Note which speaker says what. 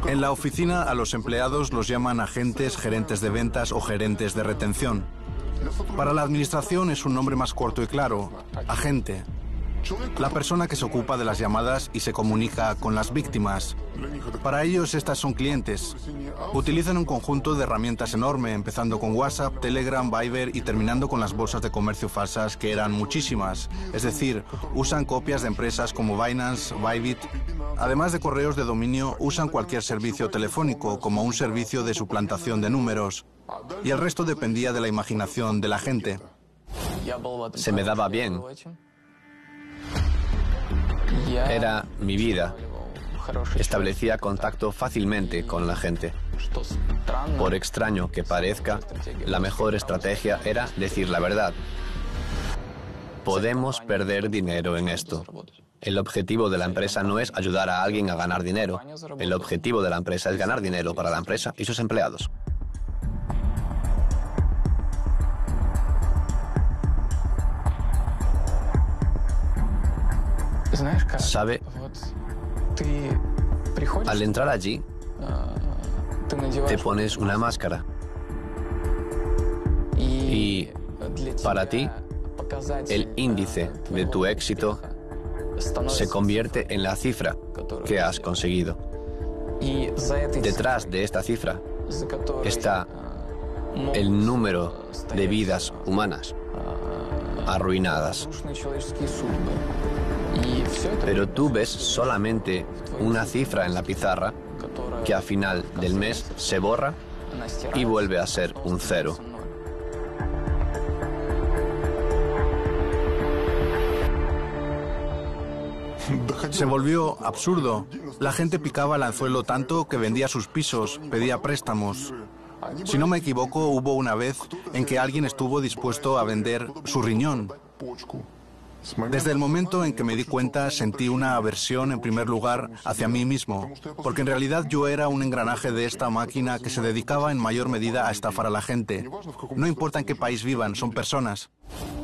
Speaker 1: En la oficina a los empleados los llaman agentes, gerentes de ventas o gerentes de retención. Para la administración es un nombre más corto y claro, agente. La persona que se ocupa de las llamadas y se comunica con las víctimas. Para ellos estas son clientes. Utilizan un conjunto de herramientas enorme, empezando con WhatsApp, Telegram, Viber y terminando con las bolsas de comercio falsas, que eran muchísimas. Es decir, usan copias de empresas como Binance, Bybit. Además de correos de dominio, usan cualquier servicio telefónico, como un servicio de suplantación de números. Y el resto dependía de la imaginación de la gente.
Speaker 2: Se me daba bien. Era mi vida. Establecía contacto fácilmente con la gente. Por extraño que parezca, la mejor estrategia era decir la verdad. Podemos perder dinero en esto. El objetivo de la empresa no es ayudar a alguien a ganar dinero. El objetivo de la empresa es ganar dinero para la empresa y sus empleados. ¿Sabe? Al entrar allí, te pones una máscara. Y para ti, el índice de tu éxito se convierte en la cifra que has conseguido. Detrás de esta cifra está el número de vidas humanas arruinadas. Pero tú ves solamente una cifra en la pizarra que a final del mes se borra y vuelve a ser un cero.
Speaker 1: Se volvió absurdo. La gente picaba el anzuelo tanto que vendía sus pisos, pedía préstamos. Si no me equivoco, hubo una vez en que alguien estuvo dispuesto a vender su riñón. Desde el momento en que me di cuenta, sentí una aversión en primer lugar hacia mí mismo, porque en realidad yo era un engranaje de esta máquina que se dedicaba en mayor medida a estafar a la gente. No importa en qué país vivan, son personas.